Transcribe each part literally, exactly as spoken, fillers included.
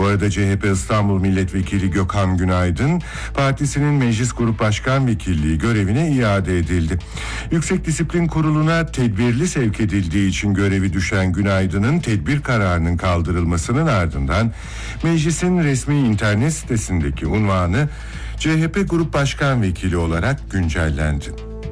Bu arada C H P İstanbul Milletvekili Gökhan Günaydın, partisinin Meclis Grup Başkan Vekilliği görevine iade edildi. Yüksek Disiplin Kurulu'na tedbirli sevk edildiği için görevi düşen Günaydın'ın tedbir kararının kaldırılmasının ardından meclisin resmi internet sitesindeki unvanı C H P Grup Başkan Vekili olarak güncellendi.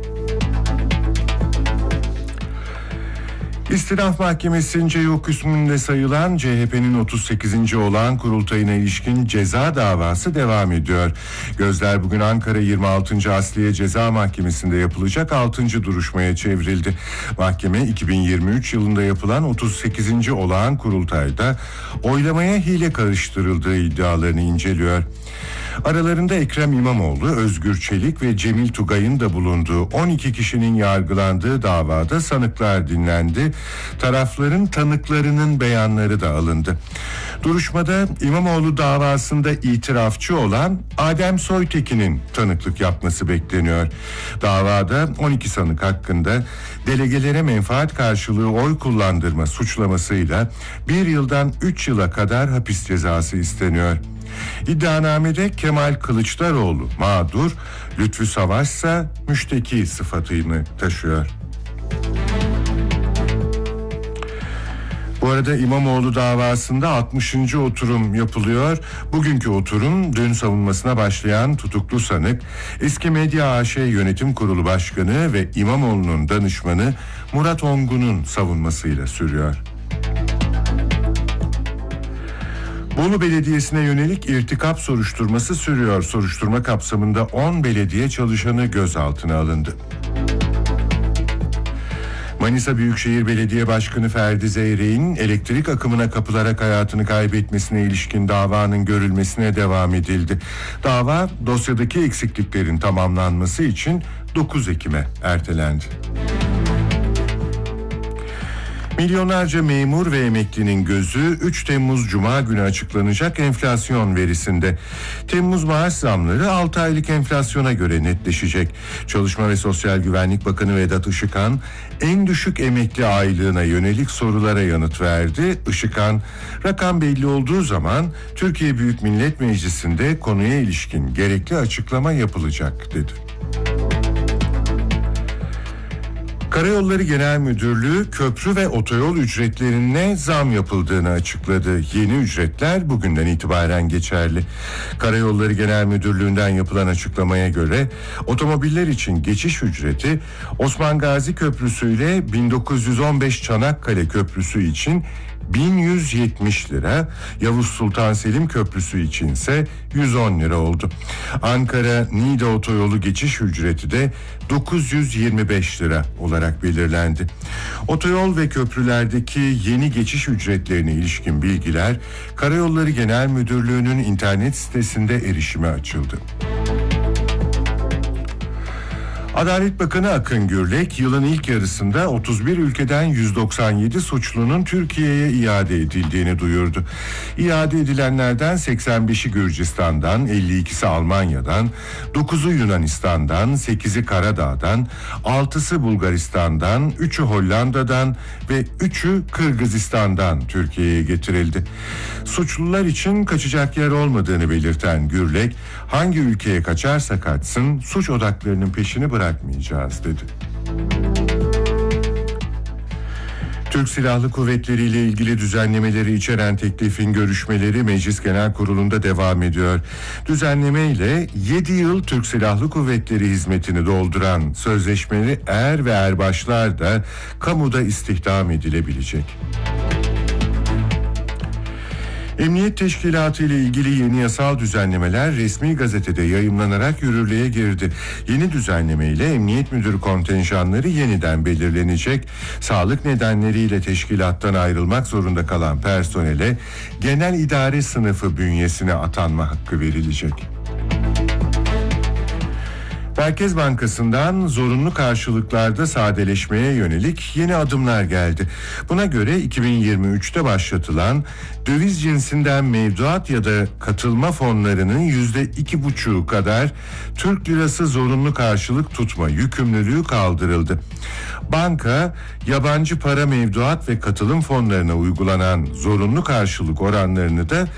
İstinaf Mahkemesi'nce yok hükmünde sayılan C H P'nin otuz sekizinci olağan kurultayına ilişkin ceza davası devam ediyor. Gözler bugün Ankara yirmi altıncı Asliye Ceza Mahkemesi'nde yapılacak altıncı duruşmaya çevrildi. Mahkeme iki bin yirmi üç yılında yapılan otuz sekizinci olağan kurultayda oylamaya hile karıştırıldığı iddialarını inceliyor. Aralarında Ekrem İmamoğlu, Özgür Çelik ve Cemil Tugay'ın da bulunduğu on iki kişinin yargılandığı davada sanıklar dinlendi. Tarafların tanıklarının beyanları da alındı. Duruşmada İmamoğlu davasında itirafçı olan Adem Soytekin'in tanıklık yapması bekleniyor. Davada on iki sanık hakkında delegelere menfaat karşılığı oy kullandırma suçlamasıyla bir yıldan üç yıla kadar hapis cezası isteniyor. İddianamede Kemal Kılıçdaroğlu mağdur, Lütfü Savaş ise müşteki sıfatını taşıyor. Bu arada İmamoğlu davasında altmışıncı oturum yapılıyor. Bugünkü oturum dün savunmasına başlayan tutuklu sanık, Eski Medya A Ş Yönetim Kurulu Başkanı ve İmamoğlu'nun danışmanı Murat Ongun'un savunmasıyla sürüyor. Bolu Belediyesi'ne yönelik irtikap soruşturması sürüyor. Soruşturma kapsamında on belediye çalışanı gözaltına alındı. Manisa Büyükşehir Belediye Başkanı Ferdi Zeyrek'in elektrik akımına kapılarak hayatını kaybetmesine ilişkin davanın görülmesine devam edildi. Dava dosyadaki eksikliklerin tamamlanması için dokuz Ekim'e ertelendi. Milyonlarca memur ve emeklinin gözü üç Temmuz Cuma günü açıklanacak enflasyon verisinde. Temmuz maaş zamları altı aylık enflasyona göre netleşecek. Çalışma ve Sosyal Güvenlik Bakanı Vedat Işıkhan en düşük emekli aylığına yönelik sorulara yanıt verdi. Işıkhan, rakam belli olduğu zaman Türkiye Büyük Millet Meclisi'nde konuya ilişkin gerekli açıklama yapılacak dedi. Karayolları Genel Müdürlüğü köprü ve otoyol ücretlerine zam yapıldığını açıkladı. Yeni ücretler bugünden itibaren geçerli. Karayolları Genel Müdürlüğü'nden yapılan açıklamaya göre otomobiller için geçiş ücreti Osman Gazi Köprüsü ile bin dokuz yüz on beş Çanakkale Köprüsü için bin yüz yetmiş lira, Yavuz Sultan Selim Köprüsü içinse yüz on lira oldu. Ankara-Niğde otoyolu geçiş ücreti de dokuz yüz yirmi beş lira olarak belirlendi. Otoyol ve köprülerdeki yeni geçiş ücretlerine ilişkin bilgiler Karayolları Genel Müdürlüğü'nün internet sitesinde erişime açıldı. Adalet Bakanı Akın Gürlek, yılın ilk yarısında otuz bir ülkeden yüz doksan yedi suçlunun Türkiye'ye iade edildiğini duyurdu. İade edilenlerden seksen beşi Gürcistan'dan, elli ikisi Almanya'dan, dokuzu Yunanistan'dan, sekizi Karadağ'dan, altısı Bulgaristan'dan, üçü Hollanda'dan ve üçü Kırgızistan'dan Türkiye'ye getirildi. Suçlular için kaçacak yer olmadığını belirten Gürlek, hangi ülkeye kaçarsa kaçsın suç odaklarının peşini bırakmayacağız dedi. Türk Silahlı Kuvvetleri ile ilgili düzenlemeleri içeren teklifin görüşmeleri Meclis Genel Kurulu'nda devam ediyor. Düzenleme ile yedi yıl Türk Silahlı Kuvvetleri hizmetini dolduran sözleşmeli er ve erbaşlar da kamuda istihdam edilebilecek. Emniyet Teşkilatı ile ilgili yeni yasal düzenlemeler resmi gazetede yayımlanarak yürürlüğe girdi. Yeni düzenleme ile emniyet müdürü kontenjanları yeniden belirlenecek. Sağlık nedenleriyle teşkilattan ayrılmak zorunda kalan personele genel idare sınıfı bünyesine atanma hakkı verilecek. Merkez Bankası'ndan zorunlu karşılıklarda sadeleşmeye yönelik yeni adımlar geldi. Buna göre iki bin yirmi üçte başlatılan döviz cinsinden mevduat ya da katılma fonlarının yüzde iki buçuğu kadar Türk lirası zorunlu karşılık tutma yükümlülüğü kaldırıldı. Banka, yabancı para mevduat ve katılım fonlarına uygulanan zorunlu karşılık oranlarını da